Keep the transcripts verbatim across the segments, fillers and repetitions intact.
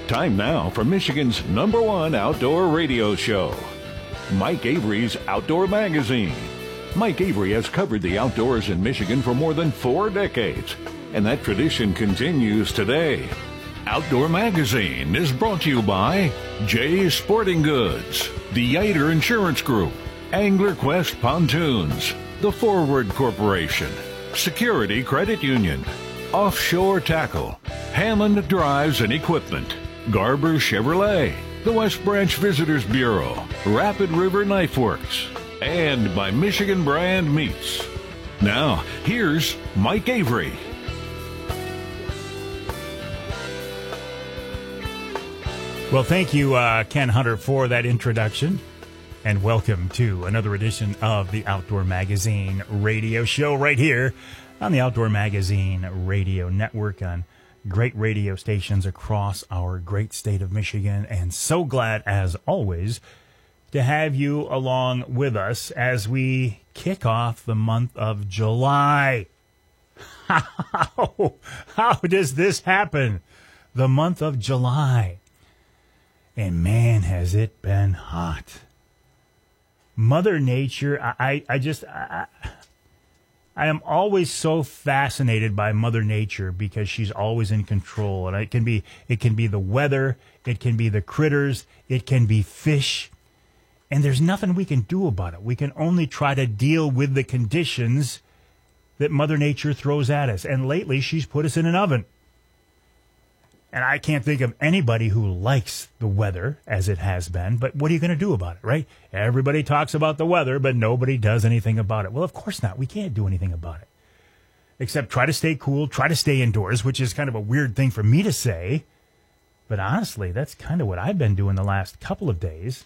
Time now for Michigan's number one outdoor radio show, Mike Avery's Outdoor Magazine. Mike Avery has covered the outdoors in Michigan for more than four decades, and that tradition continues today. Outdoor Magazine is brought to you by Jay's Sporting Goods, the Yater Insurance Group, Angler Quest Pontoons, The Forward Corporation, Security Credit Union, Offshore Tackle, Hammond Drives and Equipment, Garber Chevrolet, the West Branch Visitors Bureau, Rapid River Knife Works, and by Michigan Brand Meats. Now, here's Mike Avery. Well, thank you, uh, Ken Hunter, for that introduction, and welcome to another edition of the Outdoor Magazine radio show right here on the Outdoor Magazine Radio Network on great radio stations across our great state of Michigan. And so glad, as always, to have you along with us as we kick off the month of July. How, how does this happen? The month of July. And man, has it been hot. Mother Nature, I, I, I just... I, I am always so fascinated by Mother Nature because she's always in control. And it can be it can be the weather, it can be the critters, it can be fish. And there's nothing we can do about it. We can only try to deal with the conditions that Mother Nature throws at us. And lately, she's put us in an oven. And I can't think of anybody who likes the weather as it has been. But what are you going to do about it, right? Everybody talks about the weather, but nobody does anything about it. Well, of course not. We can't do anything about it. Except try to stay cool, try to stay indoors, which is kind of a weird thing for me to say. But honestly, that's kind of what I've been doing the last couple of days.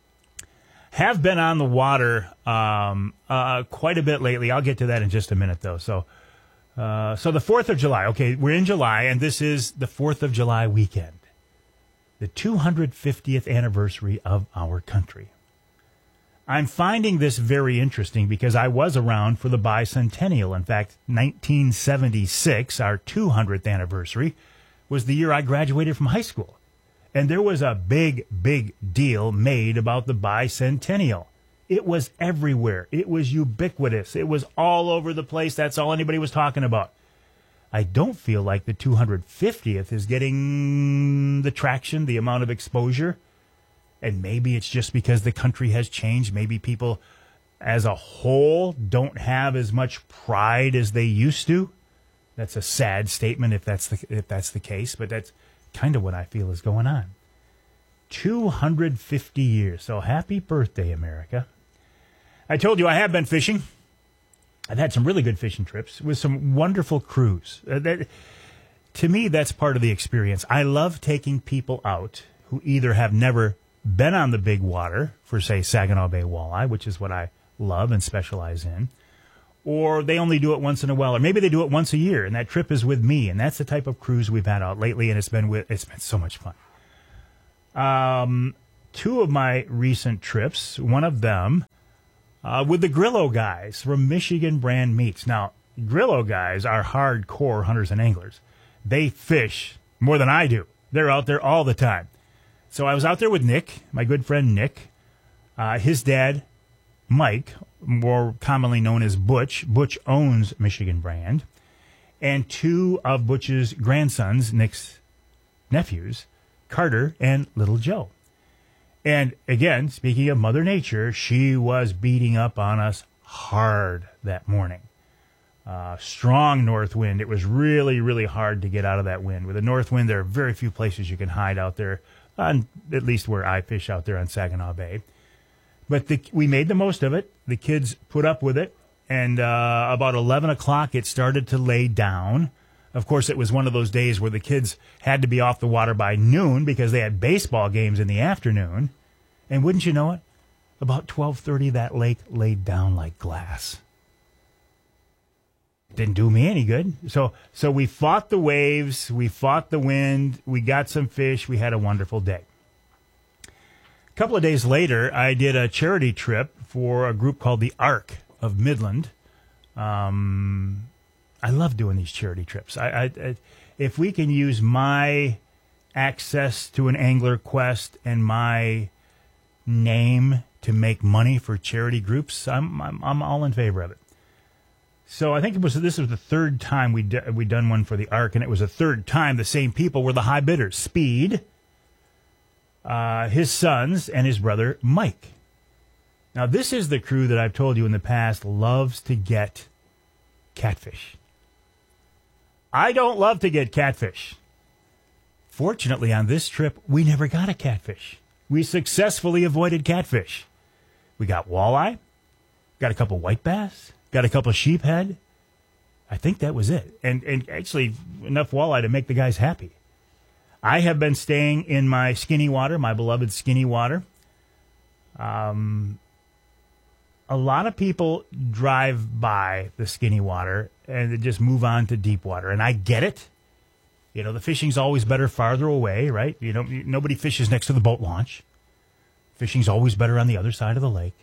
Have been on the water um, uh, quite a bit lately. I'll get to that in just a minute, though. So... Uh, so the fourth of July, okay, we're in July, and this is the fourth of July weekend, the two hundred fiftieth anniversary of our country. I'm finding this very interesting because I was around for the bicentennial. In fact, nineteen seventy-six, our two hundredth anniversary, was the year I graduated from high school. And there was a big, big deal made about the bicentennial. It was everywhere. It was ubiquitous. It was all over the place. That's all anybody was talking about. I don't feel like the two hundred fiftieth is getting the traction, the amount of exposure. And maybe it's just because the country has changed. Maybe people as a whole don't have as much pride as they used to. That's a sad statement if that's the, if that's the case, but that's kind of what I feel is going on. two hundred fifty years. So happy birthday, America. I told you I have been fishing. I've had some really good fishing trips with some wonderful crews. Uh, that, to me, that's part of the experience. I love taking people out who either have never been on the big water for, say, Saginaw Bay walleye, which is what I love and specialize in, or they only do it once in a while, or maybe they do it once a year, and that trip is with me. And that's the type of cruise we've had out lately, and it's been with, it's been so much fun. Um, two of my recent trips, one of them uh, with the Grillo guys from Michigan Brand Meats. Now, Grillo guys are hardcore hunters and anglers. They fish more than I do. They're out there all the time. So I was out there with Nick, my good friend Nick, uh, his dad, Mike, more commonly known as Butch. Butch owns Michigan Brand. And two of Butch's grandsons, Nick's nephews, Carter and Little Joe. And again, speaking of Mother Nature, she was beating up on us hard that morning. Uh, strong north wind. It was really, really hard to get out of that wind. With a north wind, there are very few places you can hide out there, on, at least where I fish out there on Saginaw Bay. But the, we made the most of it. The kids put up with it. And uh, about eleven o'clock, it started to lay down. Of course, it was one of those days where the kids had to be off the water by noon because they had baseball games in the afternoon. And wouldn't you know it, about twelve thirty, that lake laid down like glass. Didn't do me any good. So so we fought the waves, we fought the wind, we got some fish, we had a wonderful day. A couple of days later, I did a charity trip for a group called the Arc of Midland. Um, I love doing these charity trips. I, I, I, if we can use my access to an Angler Quest and my name to make money for charity groups, I'm I'm, I'm all in favor of it. So I think it was this was the third time we d- we done one for the Ark, and it was the third time the same people were the high bidders. Speed, uh, his sons, and his brother Mike. Now this is the crew that I've told you in the past loves to get catfish. I don't love to get catfish. Fortunately, on this trip, we never got a catfish. We successfully avoided catfish. We got walleye, got a couple white bass, got a couple sheephead. I think that was it. And and actually enough walleye to make the guys happy. I have been staying in my skinny water, my beloved skinny water. Um, a lot of people drive by the skinny water and they just move on to deep water. And I get it. You know, the fishing's always better farther away, right? You know, nobody fishes next to the boat launch. Fishing's always better on the other side of the lake.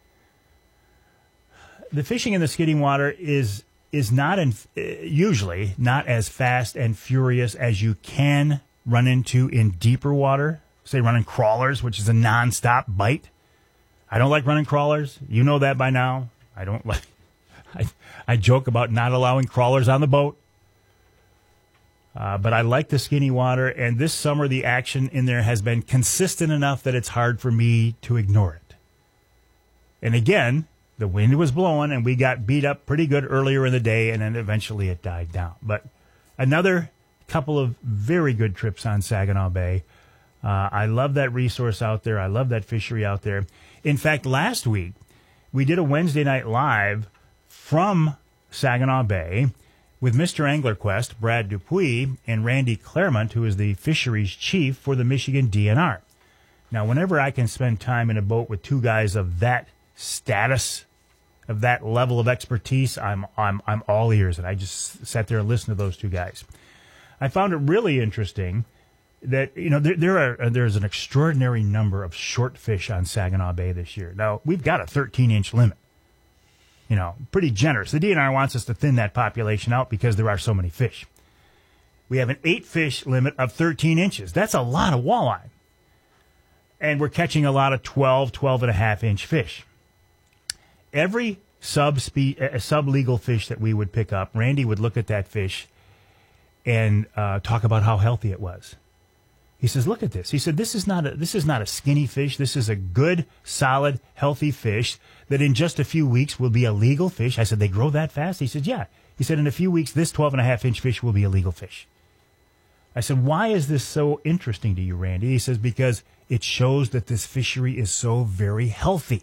The fishing in the skinny water is is not in, usually not as fast and furious as you can run into in deeper water. Say running crawlers, which is a nonstop bite. I don't like running crawlers. You know that by now. I don't like. I I joke about not allowing crawlers on the boat. Uh, but I like the skinny water, and this summer the action in there has been consistent enough that it's hard for me to ignore it. And again, the wind was blowing, and we got beat up pretty good earlier in the day, and then eventually it died down. But another couple of very good trips on Saginaw Bay. Uh, I love that resource out there. I love that fishery out there. In fact, last week, we did a Wednesday night live from Saginaw Bay with Mister Angler Quest, Brad Dupuis, and Randy Claremont, who is the fisheries chief for the Michigan D N R. Now, whenever I can spend time in a boat with two guys of that status, of that level of expertise, I'm I'm I'm all ears, and I just sat there and listened to those two guys. I found it really interesting that, you know, there, there are there's an extraordinary number of short fish on Saginaw Bay this year. Now, we've got a thirteen-inch limit. You know, pretty generous. The D N R wants us to thin that population out because there are so many fish. We have an eight-fish limit of thirteen inches. That's a lot of walleye. And we're catching a lot of twelve, twelve and a half inch fish. Every sub-spe- uh, sub-legal fish that we would pick up, Randy would look at that fish and uh, talk about how healthy it was. He says, look at this. He said, this is not a, this is not a skinny fish. This is a good, solid, healthy fish that in just a few weeks will be a legal fish. I said, they grow that fast? He said, yeah. He said, in a few weeks, this twelve and a half inch fish will be a legal fish. I said, why is this so interesting to you, Randy? He says, because it shows that this fishery is so very healthy.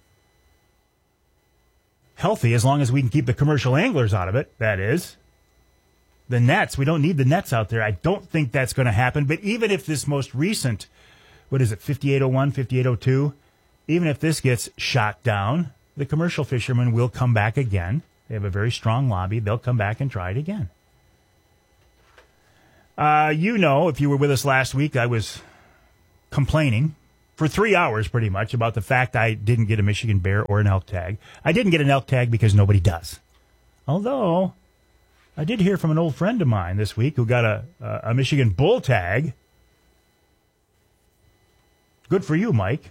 Healthy as long as we can keep the commercial anglers out of it, that is. The nets, we don't need the nets out there. I don't think that's going to happen. But even if this most recent, what is it, fifty-eight oh one, fifty-eight oh two, even if this gets shot down, the commercial fishermen will come back again. They have a very strong lobby. They'll come back and try it again. Uh, you know, if you were with us last week, I was complaining for three hours pretty much about the fact I didn't get a Michigan bear or an elk tag. I didn't get an elk tag because nobody does. Although I did hear from an old friend of mine this week who got a, a Michigan bull tag. Good for you, Mike.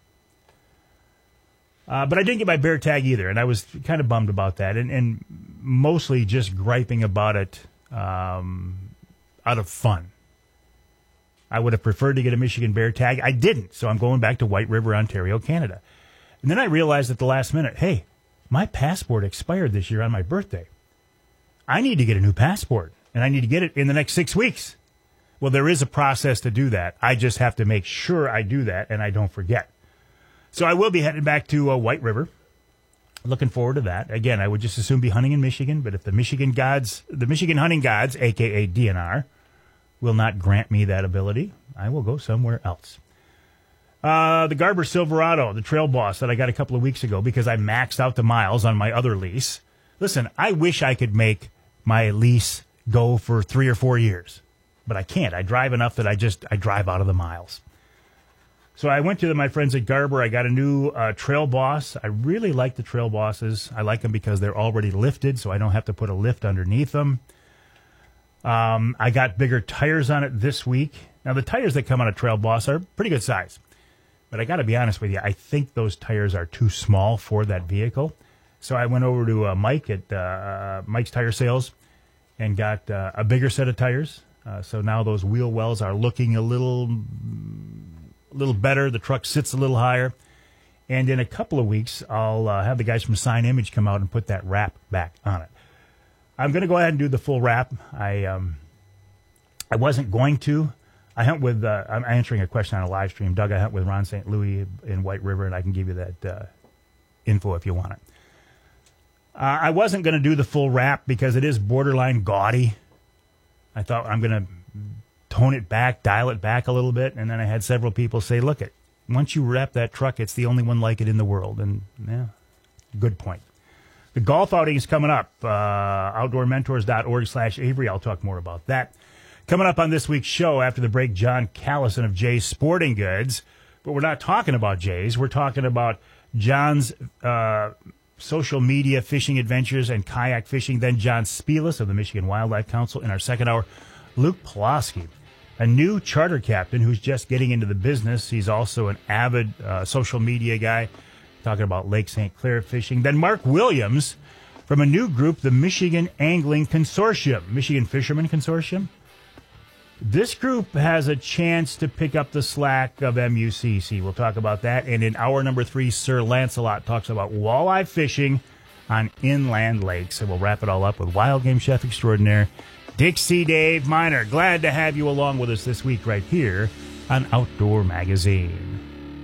Uh, but I didn't get my bear tag either, and I was kind of bummed about that, and, and mostly just griping about it um, out of fun. I would have preferred to get a Michigan bear tag. I didn't, so I'm going back to White River, Ontario, Canada. And then I realized at the last minute, hey, my passport expired this year on my birthday. I need to get a new passport, and I need to get it in the next six weeks. Well, there is a process to do that. I just have to make sure I do that and I don't forget. So I will be heading back to uh, White River. Looking forward to that. Again, I would just assume be hunting in Michigan, but if the Michigan gods, the Michigan hunting gods, a k a. D N R, will not grant me that ability, I will go somewhere else. Uh, the Garber Silverado, the Trail Boss that I got a couple of weeks ago because I maxed out the miles on my other lease. Listen, I wish I could make my lease go for three or four years, but I can't. I drive enough that I just, I drive out of the miles. So I went to the, my friends at Garber. I got a new uh, Trail Boss. I really like the Trail Bosses. I like them because they're already lifted, so I don't have to put a lift underneath them. Um, I got bigger tires on it this week Now, the tires that come out of Trail Boss are pretty good size. But I got to be honest with you, I think those tires are too small for that vehicle. So I went over to uh, Mike at uh, Mike's Tire Sales and got uh, a bigger set of tires. Uh, so now those wheel wells are looking a little, little better. The truck sits a little higher. And in a couple of weeks, I'll uh, have the guys from Sign Image come out and put that wrap back on it. I'm going to go ahead and do the full wrap. I um, I wasn't going to. I hunt with, uh, I'm answering a question on a live stream. Doug, I hunt with Ron Saint Louis in White River, and I can give you that uh, info if you want it. Uh, I wasn't going to do the full wrap because it is borderline gaudy. I thought I'm going to tone it back, dial it back a little bit, and then I had several people say, look, it once you wrap that truck, it's the only one like it in the world. And, yeah, good point. The golf outing is coming up. Uh, outdoor mentors dot org slash Avery. I'll talk more about that. Coming up on this week's show after the break, John Callison of Jay's Sporting Goods. But we're not talking about Jay's. We're talking about John's uh, social media fishing adventures and kayak fishing. Then John Spielis of the Michigan Wildlife Council. In our second hour, Luke Pulaski, a new charter captain who's just getting into the business. He's also an avid uh, social media guy, talking about Lake Saint Clair fishing. Then Mark Williams from a new group, the Michigan Angling Consortium, Michigan Fishermen Consortium. This group has a chance to pick up the slack of M U C C. We'll talk about that. And in hour number three, Sir Lancelot talks about walleye fishing on inland lakes. And we'll wrap it all up with wild game chef extraordinaire Dixie Dave Miner. Glad to have you along with us this week right here on Outdoor Magazine.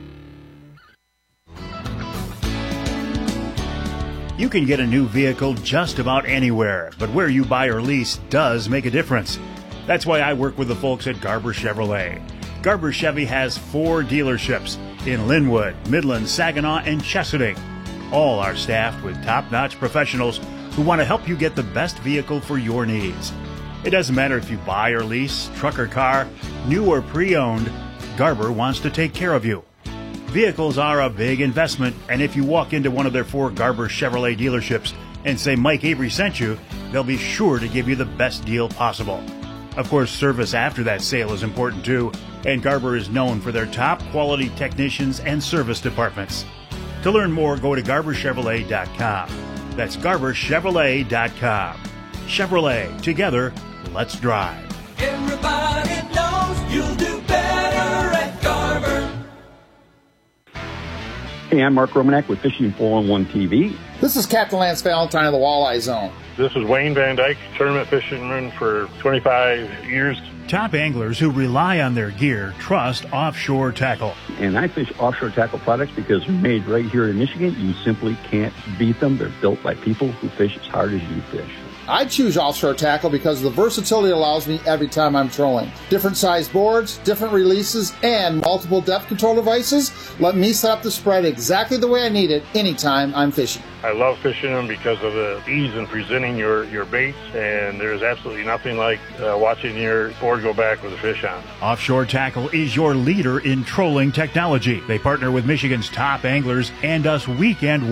You can get a new vehicle just about anywhere, but where you buy or lease does make a difference. That's why I work with the folks at Garber Chevrolet. Garber Chevy has four dealerships in Linwood, Midland, Saginaw, and Chesaning. All are staffed with top-notch professionals who want to help you get the best vehicle for your needs. It doesn't matter if you buy or lease, truck or car, new or pre-owned, Garber wants to take care of you. Vehicles are a big investment, and if you walk into one of their four Garber Chevrolet dealerships and say Mike Avery sent you, they'll be sure to give you the best deal possible. Of course, service after that sale is important too, and Garber is known for their top quality technicians and service departments. To learn more, go to Garber Chevrolet dot com. That's Garber Chevrolet dot com. Chevrolet, together, let's drive. Everybody knows you'll do better at Garber. Hey, I'm Mark Romanek with Fishing four one one T V. This is Captain Lance Valentine of the Walleye Zone. This is Wayne Van Dyke, tournament fisherman for twenty-five years. Top anglers who rely on their gear trust Offshore Tackle. And I fish Offshore Tackle products because they're made right here in Michigan. You simply can't beat them. They're built by people who fish as hard as you fish. I choose Offshore Tackle because of the versatility it allows me every time I'm trolling. Different size boards, different releases, and multiple depth control devices let me set up the spread exactly the way I need it anytime I'm fishing. I love fishing them because of the ease in presenting your, your baits, and there's absolutely nothing like uh, watching your board go back with a fish on. Offshore Tackle is your leader in trolling technology. They partner with Michigan's top anglers and us weekend